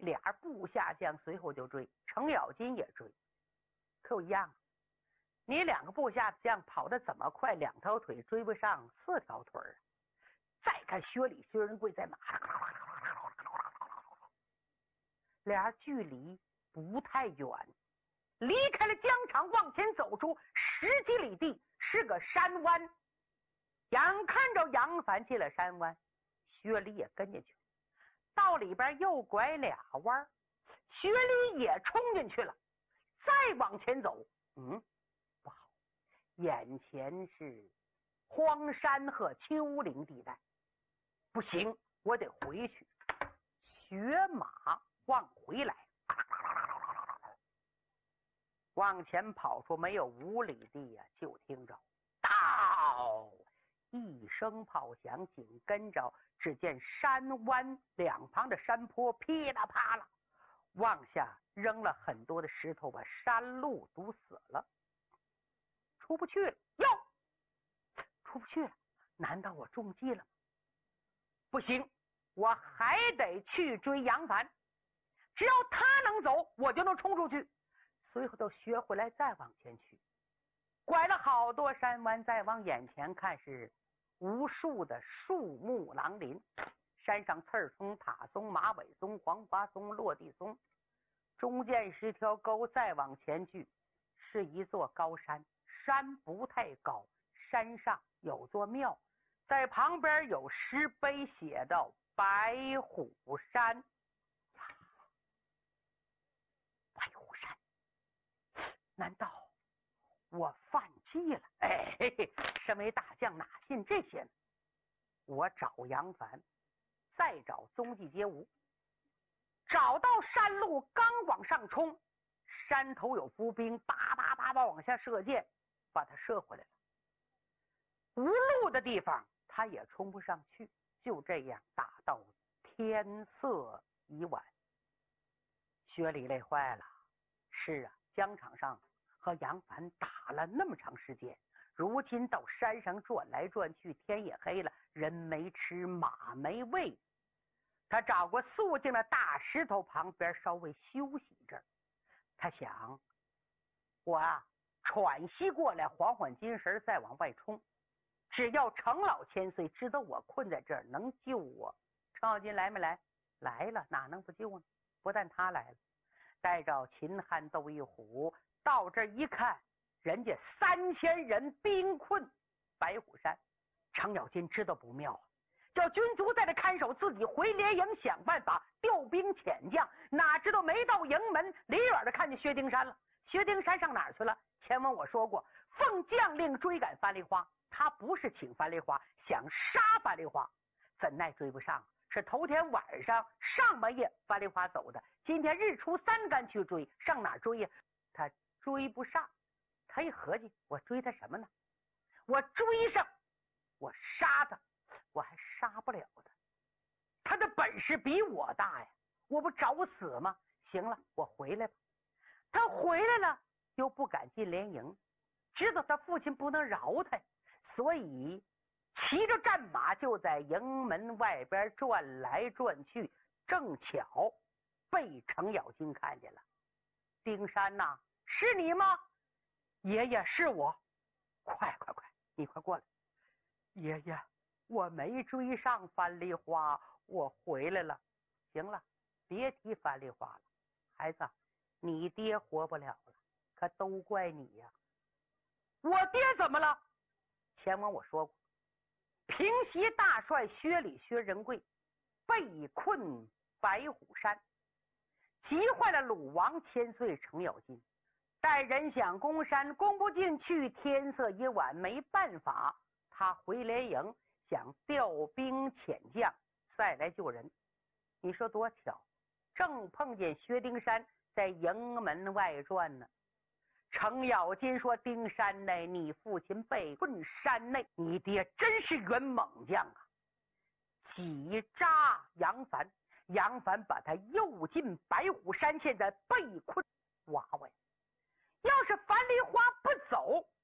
俩部下将随后就追，程咬金也追。可有一样，你两个部下将跑得怎么快，2条腿追不上4条腿啊！再看薛礼、薛仁贵在马上，俩距离不太远，离开了疆场，往前走出10几里地，是个山湾。眼看着杨凡进了山湾，薛礼也跟进去，到里边又拐俩弯，薛礼也冲进去了。再往前走，不好，眼前是荒山和丘陵地带，不行，我得回去。学马往回来，往前跑出没有5里地呀，就听着到一声炮响，紧跟着只见山湾两旁的山坡噼啦啪啦往下扔了很多的石头，把山路堵死了，出不去了。哟，出不去了，难道我中计了吗？不行，我还得去追杨凡，只要他能走，我就能冲出去。随后都学回来，再往前去，拐了好多山湾，再往眼前看是无数的树木狼林，山上刺儿松、塔松、马尾松、黄花松、落地松，中间是条沟，再往前去是一座高山，山不太高，山上有座庙，在旁边有石碑写道白虎山。白虎山，难道我犯忌了？身为大将哪信这些呢？我找杨凡，再找踪迹皆无，找到山路，刚往上冲，山头有伏兵，叭叭叭叭往下射箭，把他射回来了。无路的地方他也冲不上去，就这样打到天色已晚。薛礼累坏了，是啊，疆场上和杨凡打了那么长时间，如今到山上转来转去，天也黑了，人没吃，马没喂，他找个肃静的大石头旁边稍微休息一阵。他想，我喘息过来，缓缓精神，再往外冲，只要程老千岁知道我困在这儿，能救我。程咬金来没来？来了，哪能不救呢？不但他来了，带着秦汉斗一虎到这一看，人家3000人兵困白虎山。程咬金知道不妙啊，叫军卒在这看守，自己回连营想办法调兵遣将。哪知道没到营门，离远的看见薛丁山了。薛丁山上哪儿去了？前文我说过，奉将令追赶樊梨花，他不是请樊梨花，想杀樊梨花，怎奈追不上，是头天晚上上半夜樊梨花走的，今天日出3竿去追，上哪儿追呀？他追不上。他一合计，我追他什么呢？我追上，我杀他，我还杀不了他，他的本事比我大呀，我不找死吗？行了，我回来吧。他回来了，又不敢进连营，知道他父亲不能饶他，所以骑着战马就在营门外边转来转去，正巧被程咬金看见了。丁山呐，是你吗？爷爷，是我。快，你快过来。爷爷，我没追上樊梨花，我回来了。行了，别提樊梨花了，孩子，你爹活不了了，可都怪你呀。我爹怎么了？前文我说过，平西大帅薛礼、薛仁贵被困白虎山，急坏了鲁王千岁程咬金，待人想攻山，攻不进去，天色已晚，没办法，他回连营想调兵遣将再来救人。你说多巧，正碰见薛丁山在营门外转呢。程咬金说，丁山内，你父亲被困山内，你爹真是员猛将啊。挤扎杨凡，杨凡把他诱进白虎山，现在被困娃娃呀。要是樊梨花不走，